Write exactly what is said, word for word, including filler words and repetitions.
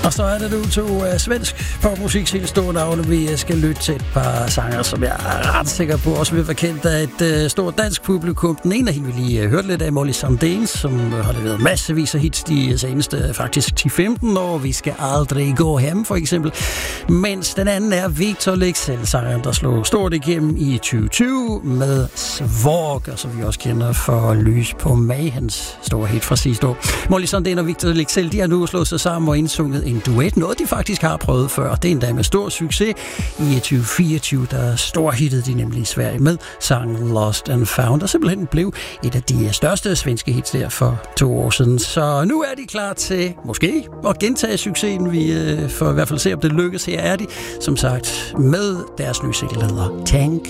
Og så er det nu to uh, svensk popmusik helt store navne. Vi skal lytte til et par sanger, som jeg er ret sikker på også vil være kendt af et uh, stort dansk publikum. Den ene af hende, vi lige uh, hørte lidt af, Molly Sandén, som uh, har leveret massevis af hits de seneste uh, faktisk ti til femten år. Vi skal aldrig gå hjem, for eksempel. Mens den anden er Victor Leksell, sangeren, der slog stort igennem i tyve tyve med Svork, og som vi også kender for Lys på Mag, hans store hit fra sidste år. Molly Sandén og Victor Leksell, de har nu slået sig sammen og indsunget en duet, noget de faktisk har prøvet før. Det er endda med stor succes. I tyve fireogtyve, der storhittede de nemlig i Sverige med sangen Lost and Found, og simpelthen blev et af de største svenske hits der for to år siden. Så nu er de klar til måske at gentage succesen. Vi får i hvert fald se, om det lykkes. Her er de, som sagt, med deres nye single, der hedder Tank.